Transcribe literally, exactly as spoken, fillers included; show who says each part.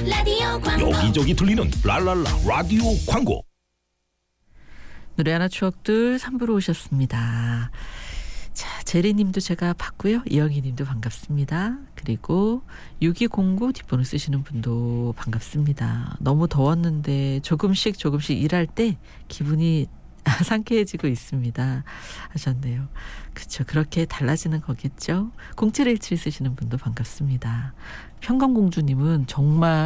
Speaker 1: 라디오 광고.
Speaker 2: 여기저기 들리는 랄랄라 라디오 광고.
Speaker 3: 노래 하나 추억들 삼 부로 오셨습니다. 자, 제리님도 제가 봤고요. 이영희님도 반갑습니다. 그리고 육이공구 뒷번호 쓰시는 분도 반갑습니다. 너무 더웠는데 조금씩 조금씩 일할 때 기분이 상쾌해지고 있습니다 하셨네요. 그렇죠. 그렇게 달라지는 거겠죠. 공칠일칠 쓰시는 분도 반갑습니다. 평강공주님은 정말